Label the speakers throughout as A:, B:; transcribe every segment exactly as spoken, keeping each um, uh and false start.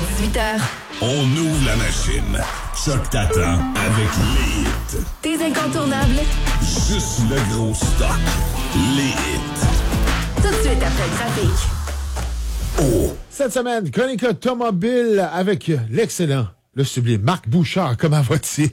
A: dix-huit heures.
B: On ouvre la machine. Choc t'attend avec les hits.
A: Tes incontournables.
B: Juste le gros stock. Les hits.
A: Tout de suite après le trafic.
B: Oh!
C: Cette semaine, chronique automobile avec l'excellent, le sublime Marc Bouchard. Comment va-t-il?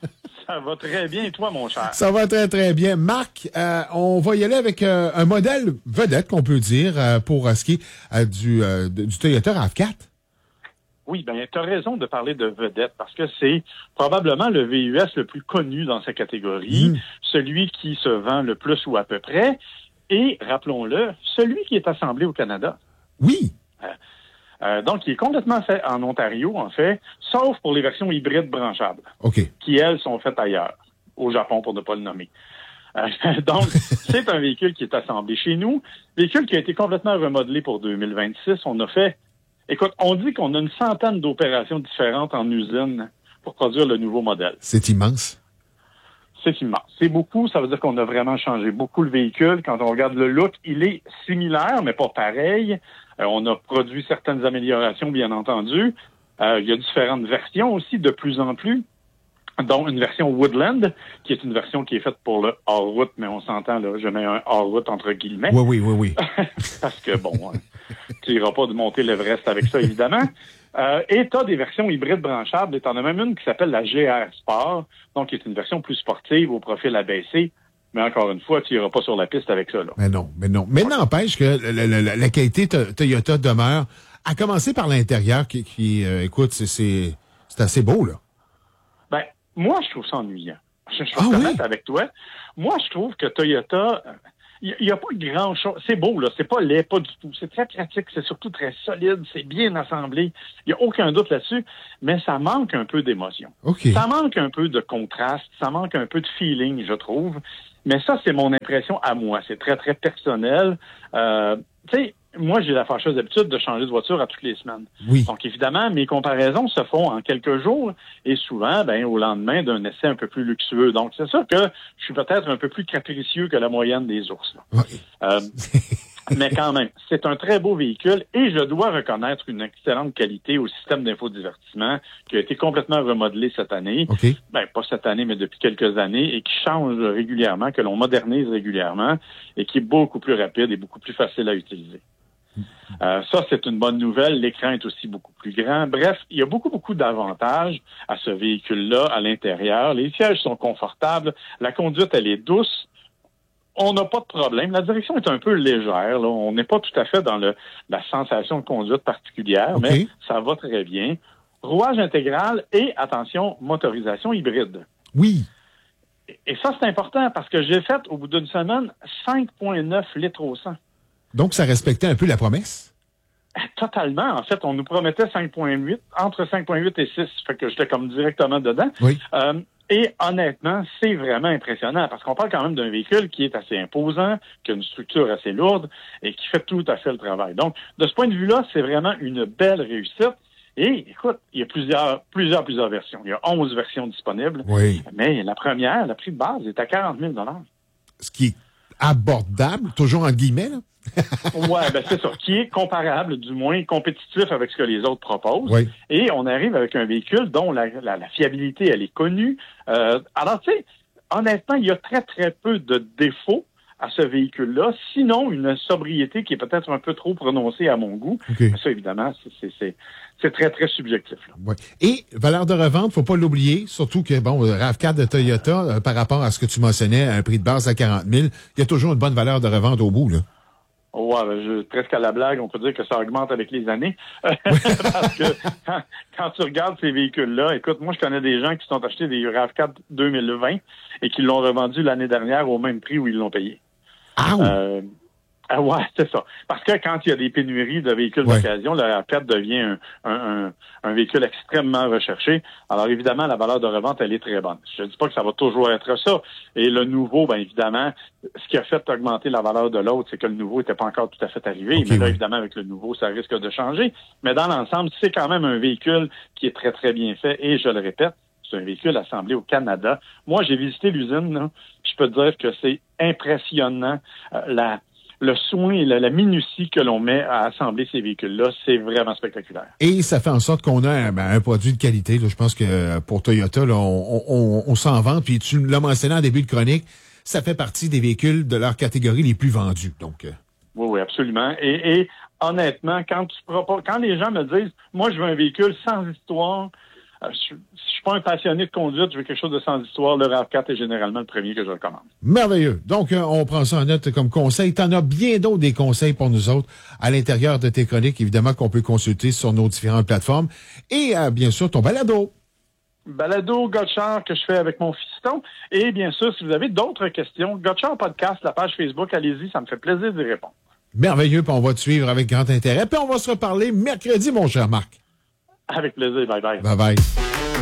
D: Ça va très bien, et toi, mon cher?
C: Ça va très, très bien. Marc, euh, on va y aller avec euh, un modèle vedette, qu'on peut dire, euh, pour euh, ce qui est euh, du, euh, du Toyota RAV quatre.
D: Oui, bien, tu as raison de parler de vedette parce que c'est probablement le V U S le plus connu dans sa catégorie, mmh. celui qui se vend le plus ou à peu près, et, rappelons-le, celui qui est assemblé au Canada.
C: Oui.
D: Euh, euh, donc, il est complètement fait en Ontario, en fait, sauf pour les versions hybrides branchables,
C: OK.
D: qui, elles, sont faites ailleurs, au Japon, pour ne pas le nommer. Euh, donc, c'est un véhicule qui est assemblé chez nous, véhicule qui a été complètement remodelé pour deux mille vingt-six. On a fait, écoute, on dit qu'on a une centaine d'opérations différentes en usine pour produire le nouveau modèle.
C: C'est immense.
D: C'est immense. C'est beaucoup. Ça veut dire qu'on a vraiment changé beaucoup le véhicule. Quand on regarde le look, il est similaire, mais pas pareil. Euh, on a produit certaines améliorations, bien entendu. Euh, il y a différentes versions aussi, de plus en plus, dont une version Woodland, qui est une version qui est faite pour le hors-route, mais on s'entend, là, je mets un hors-route entre guillemets.
C: Oui, oui, oui, oui.
D: Parce que, bon, hein, tu n'iras pas de monter l'Everest avec ça, évidemment. Euh, et tu as des versions hybrides branchables, et tu en as même une qui s'appelle la G R Sport, donc qui est une version plus sportive, au profil abaissé. Mais encore une fois, tu n'iras pas sur la piste avec ça, là.
C: Mais non, mais non. Mais n'empêche que la, la, la, la qualité to- Toyota demeure, à commencer par l'intérieur, qui, qui euh, écoute, c'est, c'est, c'est assez beau, là.
D: Ben, moi, je trouve ça ennuyant. Je, je vais
C: Ah,
D: être
C: oui?
D: honnête avec toi. Moi, je trouve que Toyota, il n'y a, a pas grand-chose. C'est beau, là. C'est pas laid, pas du tout. C'est très pratique. C'est surtout très solide. C'est bien assemblé. Il n'y a aucun doute là-dessus. Mais ça manque un peu d'émotion.
C: OK.
D: Ça manque un peu de contraste. Ça manque un peu de feeling, je trouve. Mais ça, c'est mon impression à moi. C'est très, très personnel. Euh, tu sais, moi, j'ai la fâcheuse habitude de changer de voiture à toutes les semaines.
C: Oui.
D: Donc, évidemment, mes comparaisons se font en quelques jours et souvent, ben, au lendemain d'un essai un peu plus luxueux. Donc, c'est sûr que je suis peut-être un peu plus capricieux que la moyenne des ours, là.
C: Oui.
D: Euh, mais quand même, c'est un très beau véhicule et je dois reconnaître une excellente qualité au système d'infodivertissement qui a été complètement remodelé cette année.
C: OK.
D: Ben, pas cette année, mais depuis quelques années et qui change régulièrement, que l'on modernise régulièrement et qui est beaucoup plus rapide et beaucoup plus facile à utiliser. Euh, ça, c'est une bonne nouvelle. L'écran est aussi beaucoup plus grand. Bref, il y a beaucoup, beaucoup d'avantages à ce véhicule-là à l'intérieur. Les sièges sont confortables. La conduite, elle est douce. On n'a pas de problème. La direction est un peu légère, là. On n'est pas tout à fait dans le, la sensation de conduite particulière,
C: OK.
D: mais ça va très bien. Rouage intégral et, attention, motorisation hybride.
C: Oui.
D: Et ça, c'est important parce que j'ai fait, au bout d'une semaine, cinq virgule neuf litres au cent.
C: Donc, ça respectait un peu la promesse?
D: Totalement. En fait, on nous promettait cinq virgule huit, entre cinq virgule huit et six. Fait que j'étais comme directement dedans.
C: Oui.
D: Euh, et honnêtement, c'est vraiment impressionnant parce qu'on parle quand même d'un véhicule qui est assez imposant, qui a une structure assez lourde et qui fait tout à fait le travail. Donc, de ce point de vue-là, c'est vraiment une belle réussite. Et écoute, il y a plusieurs, plusieurs, plusieurs versions. Il y a onze versions disponibles.
C: Oui.
D: Mais la première, le prix de base, est à quarante mille dollars.
C: Ce qui est abordable, toujours en guillemets, là.
D: Ouais, ben c'est ça, qui est comparable, du moins compétitif avec ce que les autres proposent.
C: Oui.
D: Et on arrive avec un véhicule dont la, la, la fiabilité, elle est connue. Euh, alors, tu sais, honnêtement, il y a très, très peu de défauts à ce véhicule-là, sinon une sobriété qui est peut-être un peu trop prononcée à mon goût.
C: Okay.
D: Ça, évidemment, c'est, c'est, c'est, c'est très, très subjectif, là.
C: Oui. Et valeur de revente, faut pas l'oublier, surtout que, bon, le RAV quatre de Toyota, euh, par rapport à ce que tu mentionnais, un prix de base à quarante mille, il y a toujours une bonne valeur de revente au bout, là.
D: Ouais, ben, je, presque à la blague, on peut dire que ça augmente avec les années. Parce que quand, quand tu regardes ces véhicules-là, écoute, moi, je connais des gens qui se sont achetés des RAV quatre deux mille vingt et qui l'ont revendu l'année dernière au même prix où ils l'ont payé.
C: Ah oui.
D: Euh, ah ouais, c'est ça. Parce que quand il y a des pénuries de véhicules
C: ouais.
D: d'occasion, le RAV quatre devient un, un, un, un véhicule extrêmement recherché. Alors évidemment, la valeur de revente, elle est très bonne. Je ne dis pas que ça va toujours être ça. Et le nouveau, bien évidemment, ce qui a fait augmenter la valeur de l'autre, c'est que le nouveau n'était pas encore tout à fait arrivé.
C: Okay,
D: mais là,
C: oui.
D: évidemment, avec le nouveau, ça risque de changer. Mais dans l'ensemble, c'est quand même un véhicule qui est très, très bien fait. Et je le répète, c'est un véhicule assemblé au Canada. Moi, j'ai visité l'usine, là. Je peux te dire que c'est impressionnant. Euh, la le soin et la, la minutie que l'on met à assembler ces véhicules-là, c'est vraiment spectaculaire.
C: Et ça fait en sorte qu'on a un, ben, un produit de qualité. Là. Je pense que pour Toyota, là, on, on, on s'en vante. Puis tu l'as mentionné en début de chronique, ça fait partie des véhicules de leur catégorie les plus vendus. Donc, euh...
D: Oui, oui, absolument. Et, et honnêtement, quand tu proposes, quand les gens me disent, moi, je veux un véhicule sans histoire, euh, je, je suis pas un passionné de conduite, je veux quelque chose de sans histoire, le RAV quatre est généralement le premier que je recommande.
C: Merveilleux. Donc, euh, on prend ça en note comme conseil. Tu en as bien d'autres des conseils pour nous autres à l'intérieur de tes chroniques, évidemment, qu'on peut consulter sur nos différentes plateformes. Et, euh, bien sûr, ton balado.
D: Balado Gotchard que je fais avec mon fiston. Et bien sûr, si vous avez d'autres questions, Gotchard Podcast, la page Facebook, allez-y, ça me fait plaisir d'y répondre.
C: Merveilleux, puis on va te suivre avec grand intérêt. Puis on va se reparler mercredi, mon cher Marc.
D: Avec plaisir, bye bye.
C: Bye bye.